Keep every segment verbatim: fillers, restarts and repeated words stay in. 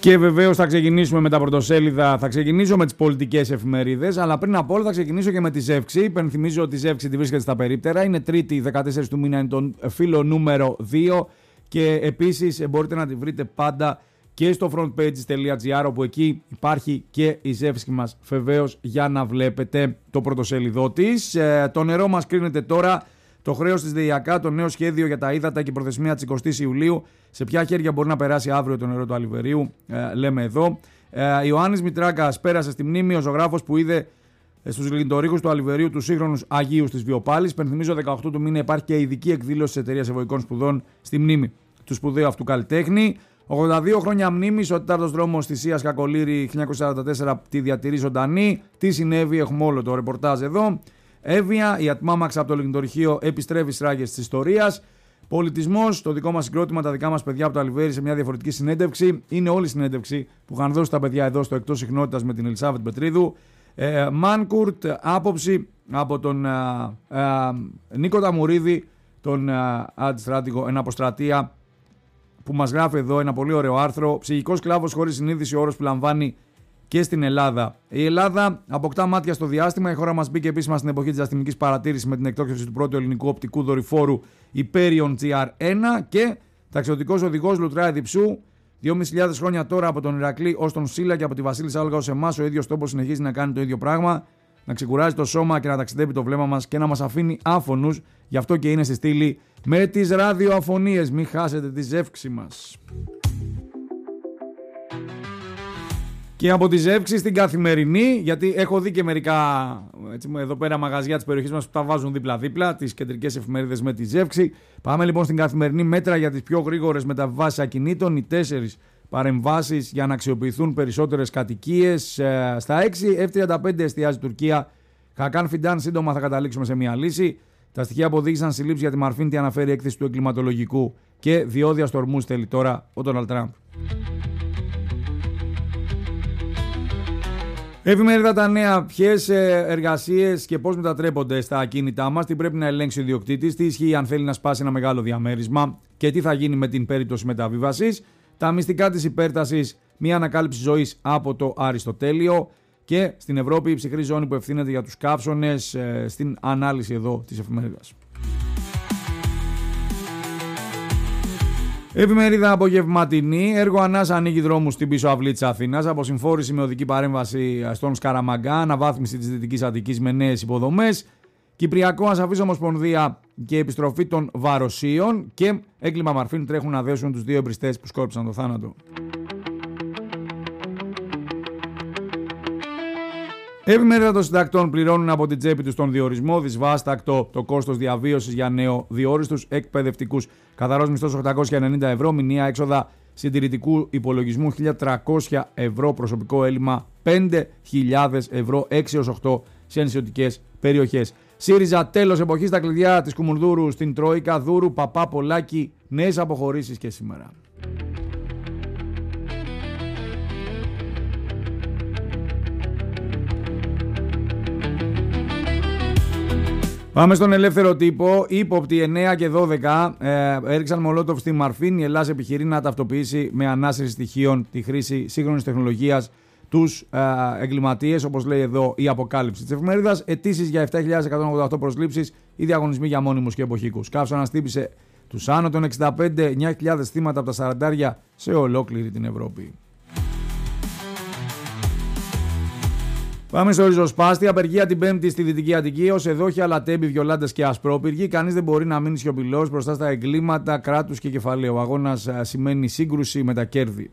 Και βεβαίως θα ξεκινήσουμε με τα πρωτοσέλιδα, θα ξεκινήσω με τις πολιτικές εφημερίδες, αλλά πριν από όλα θα ξεκινήσω και με τη Ζεύξη. Υπενθυμίζω ότι η Ζεύξη τη βρίσκεται στα περίπτερα, είναι Τρίτη δεκατέσσερις του μήνα, είναι το φύλλο νούμερο δύο και επίσης μπορείτε να τη βρείτε πάντα και στο frontpages τελεία gr, όπου εκεί υπάρχει και η Ζεύξη μας βεβαίως για να βλέπετε το πρωτοσέλιδό της. Ε, το νερό μας κρίνεται τώρα. Το χρέος της ΔΕΙΑΚΑ, το νέο σχέδιο για τα ύδατα και η προθεσμία της εικοστής Ιουλίου. Σε ποια χέρια μπορεί να περάσει αύριο το νερό του Αλιβερίου, ε, λέμε εδώ. Ε, Ιωάννης Μητράκας πέρασε στη μνήμη, ο ζωγράφος που είδε στους λιντορύχους του Αλιβερίου τους σύγχρονους Αγίους της Βιοπάλης. Πενθυμίζω, δεκαοκτώ του μήνα υπάρχει και ειδική εκδήλωση της Εταιρείας Ευωικών Σπουδών στη μνήμη του σπουδαίου αυτού καλλιτέχνη. ογδόντα δύο χρόνια μνήμης, ο τέταρτος δρόμος Θησίας Κακολήρη χίλια εννιακόσια σαράντα τέσσερα τη διατηρεί ζωντανή. Τι συνέβη, έχουμε όλο το ρεπορτάζ εδώ. Εύβοια, η ατμάμαξα από το λιντορυχείο επιστρέφει στις ράγες της ιστορίας. Πολιτισμός, το δικό μας συγκρότημα, τα δικά μας παιδιά από το Αλιβέρι σε μια διαφορετική συνέντευξη. Είναι όλη η συνέντευξη που είχαν δώσει τα παιδιά εδώ στο Εκτός Συχνότητας με την Ελισάβετ Πετρίδου. Ε, Μάνκουρτ, άποψη από τον ε, ε, Νίκο Ταμουρίδη, τον ε, αντιστράτηγο, ένα αποστρατεία που μας γράφει εδώ ένα πολύ ωραίο άρθρο. Ψυχικός κλάβος χωρίς συνείδηση, ο όρος που λαμβάνει και στην Ελλάδα. Η Ελλάδα αποκτά μάτια στο διάστημα. Η χώρα μας μπήκε επίσημα στην εποχή της διαστημικής παρατήρησης με την εκτόξευση του πρώτου ελληνικού οπτικού δορυφόρου Hyperion τζι αρ ένα και ταξιδιωτικός οδηγός Λουτρά Διψού. δυόμισι χιλιάδες χρόνια τώρα από τον Ηρακλή ως τον Σύλλα και από τη Βασίλισσα Όλγα ως εμάς, ο ίδιος τόπος συνεχίζει να κάνει το ίδιο πράγμα. Να ξεκουράζει το σώμα και να ταξιδεύει το βλέμμα μας και να μας αφήνει άφωνους. Γι' αυτό και είναι στη στήλη με τις ραδιοαφωνίες. Μην χάσετε τη Ζεύξη μας. Και από τη Ζεύξη στην Καθημερινή, γιατί έχω δει και μερικά έτσι, εδώ πέρα μαγαζιά της περιοχής μας που τα βάζουν δίπλα-δίπλα, τις κεντρικές εφημερίδες με τη Ζεύξη. Πάμε λοιπόν στην Καθημερινή. Μέτρα για τις πιο γρήγορες μεταβάσεις ακινήτων. Οι τέσσερις παρεμβάσεις για να αξιοποιηθούν περισσότερες κατοικίες. Ε, στα έξι, εφ τριάντα πέντε εστιάζει Τουρκία. Χακάν Φιντάν, σύντομα θα καταλήξουμε σε μια λύση. Τα στοιχεία αποδείξαν συλλήψεις για τη Μαρφίν, τι αναφέρει η έκθεση του εγκληματολογικού. Και διόδια στορμούς θέλει τώρα ο Ντόναλντ Τραμπ. Εφημερίδα Τα Νέα. Ποιες εργασίες και πώς μετατρέπονται στα ακίνητά μας, τι πρέπει να ελέγξει ο ιδιοκτήτης, τι ισχύει αν θέλει να σπάσει ένα μεγάλο διαμέρισμα και τι θα γίνει με την περίπτωση μεταβίβασης. Τα μυστικά της υπέρτασης, μια ανακάλυψη ζωής από το Αριστοτέλειο. Και στην Ευρώπη η ψυχρή ζώνη που ευθύνεται για τους καύσωνες, στην ανάλυση εδώ της εφημερίδας. Εφημερίδα Απογευματινή. Έργο Ανάσα ανοίγει δρόμους στην πίσω αυλή της Αθήνας. Αποσυμφόρηση με οδική παρέμβαση στον Σκαραμαγκά. Αναβάθμιση της Δυτικής Αττικής με νέες υποδομές. Κυπριακό Ασαφής Ομοσπονδία και επιστροφή των Βαροσίων. Και έγκλημα Μαρφίν, τρέχουν να δέσουν τους δύο εμπριστές που σκόρπισαν το θάνατο. Εφημερίδα των Συντακτών. Πληρώνουν από την τσέπη τους τον διορισμό. Δυσβάστακτο το κόστος διαβίωσης για νεοδιόριστους εκπαιδευτικούς. Καθαρός μισθός οχτακόσια ενενήντα ευρώ. Μηνιαία έξοδα συντηρητικού υπολογισμού χίλια τριακόσια ευρώ. Προσωπικό έλλειμμα πέντε χιλιάδες ευρώ. έξι έως οκτώ σε νησιωτικές περιοχές. ΣΥΡΙΖΑ, τέλος εποχής στα κλειδιά της Κουμουνδούρου στην Τρόικα. Δούρου, Παπά, Πολάκη. Νέες αποχωρήσεις και σήμερα. Πάμε στον ελεύθερο τύπο. Ύποπτοι εννέα και δώδεκα ε, έριξαν μολότοφ στη Μαρφίν. Η Ελλάδα επιχειρεί να ταυτοποιήσει με ανάσυρση στοιχείων τη χρήση σύγχρονης τεχνολογίας τους ε, εγκληματίες, όπως λέει εδώ η αποκάλυψη της εφημερίδας. Αιτήσεις για επτά χιλιάδες εκατόν ογδόντα οκτώ προσλήψεις ή διαγωνισμοί για μόνιμους και εποχικούς. Καύσωνας χτύπησε τους άνω των εξήντα πέντε, εννιά χιλιάδες θύματα από τα σαραντάρια σε ολόκληρη την Ευρώπη. Πάμε στο ριζοσπάστη. Απεργία την Πέμπτη στη Δυτική Αττική. Ως εδόχια, Αλατέμπη, Βιολάντες και Ασπρόπυργοι. Κανείς δεν μπορεί να μείνει σιωπηλός μπροστά στα εγκλήματα κράτους και κεφαλαίου. Ο αγώνας σημαίνει σύγκρουση με τα κέρδη.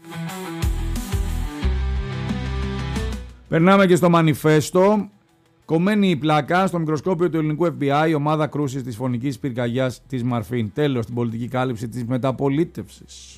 Περνάμε και στο μανιφέστο. Κομμένη η πλάκα στο μικροσκόπιο του ελληνικού εφ μπι άι, η ομάδα κρούσης της φωνικής πυρκαγιάς της Μαρφίν. Τέλος στην πολιτική κάλυψη της μεταπολίτευσης.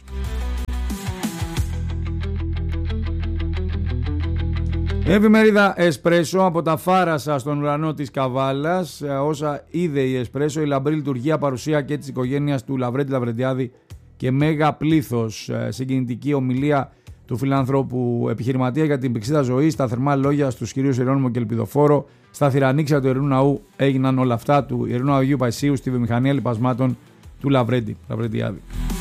Εφημερίδα Εσπρέσο. Από τα Φάρασα στον ουρανό της Καβάλας, όσα είδε η Εσπρέσο, η λαμπρή λειτουργία παρουσία και της οικογένειας του Λαβρέντη Λαβρεντιάδη και μέγα πλήθος. Συγκινητική ομιλία του φιλανθρώπου επιχειρηματία για την πηξίδα ζωή, στα θερμά λόγια στους κυρίους Ιερώνυμο και Ελπιδοφόρο, στα θυρανίξια του Ιερού Ναού έγιναν όλα αυτά, του Ιερού Αγίου Παϊσίου στη βιομηχανία λιπασμάτων του Λαβρέντη Λαβρεντιάδη.